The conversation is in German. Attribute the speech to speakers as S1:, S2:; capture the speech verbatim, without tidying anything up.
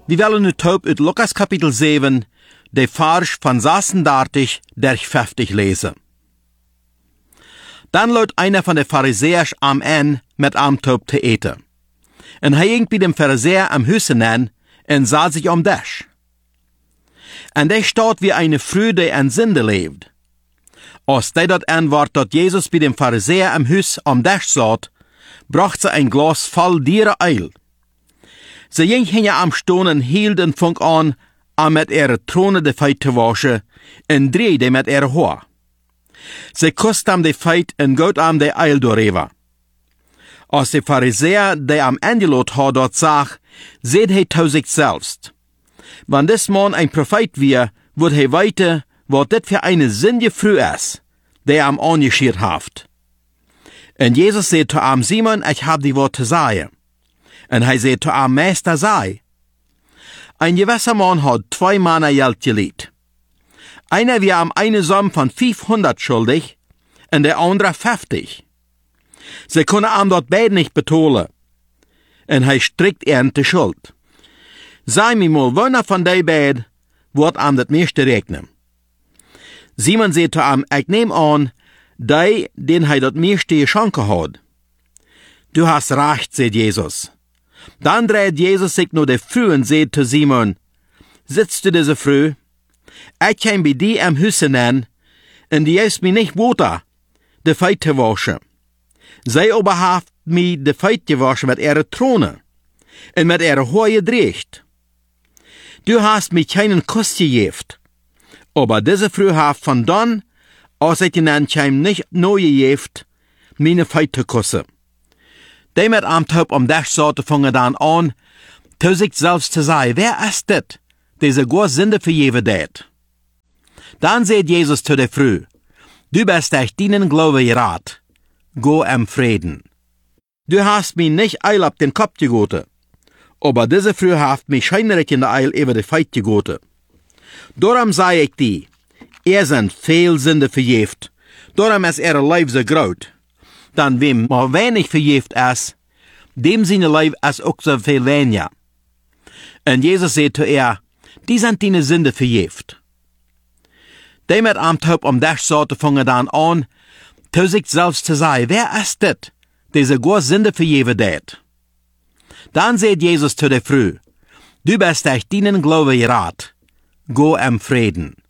S1: Wir wollen nu taub uit Lukas Kapitel zeven, de Vers van zesendertig durch vijftig lesen. Dann loopt einer von den Pharisäers am en mit am taub te eten. En hij ging bij dem Pharisäer am Hüssen an en sah sich om Dash. En der staat wie eine Frau, die an Sünde lebt. Als der dat antwort dat Jesus bei dem Pharisäer am Hüs am Dash saht, bracht sie ein Glas voll diere Eil. Sie ging hinter am Stoon en hield en funk an, am met ihre Trone de Feit te waschen, en drehde met ihre Haar. Sie kusst am de Feit en goot am de Eil dooreva. Als de Pharisäer, die am Angelot had dort sag, seht hij zu sich selbst. Wenn des Mann ein Prophet wir, wird hij weite, wat dit für eine sündige Frau ist, die am angeschiert haft. En Jesus sagt zu am Simon, ich hab die Wort zu sagen. En hij sagt zu am Meister sei. Ein gewisser Mann hat zwei Männer Geld geliehen. Einer wir am eine Summe von fünfhundert schuldig, und der andere fünfzig. Sie können am dort beide nicht betonen. En hij strikt er die Schuld. Sei mir mal, wanneer von die beiden wird am das meiste regnen? Simon sagt zu am, ich nehm an, die, den hij das meiste geschenkt hat. Du hast recht, sagt Jesus. Dann dreht Jesus sich nur der Früh und sagt zu Simon, sitzt du diese Früh? Ich kann bei dir am Hüssen an, und die ist mir nicht Wasser, de Feit zu waschen. Zij aber haft mir de Feit gewaschen mit ihrer Trone, und mit ihrer Haar gedreht. Du hast mir keinen Kuss gegeben, aber diese Früh haft von dann, als ich ihnen kein nicht neu gegeben, meine Feit zu kussen. Die mit am Taub am Dash sorte fangen dann an, zu sich selbst zu sagen, wer ist das, diese gar Sünde vergeben det? Dann sagt Jesus zu der Früh, du bist durch deinen Glaube gerat, go am Frieden. Du hast mir nicht Eil ab den Kopf gegoten, aber diese Früh haft mich scheinrig in der Eil über die Feit gegoten. Darum sage ich dir, er sind viel Sünde vergeben, darum ist ihre Leib so groß. Dann wem mal wenig vergeben ist, dem seine Leib ist auch so viel weniger. Und Jesus sagt zu ihr, die sind deine Sünde vergeben. Die mit am Taub am Dash sorte fangen dann an, zu sich selbst zu sagen, wer ist das, diese gar Sünde vergeben det? Dann sagt Jesus zu der Früh, du bist durch deinen Glaube gerat, go am Frieden.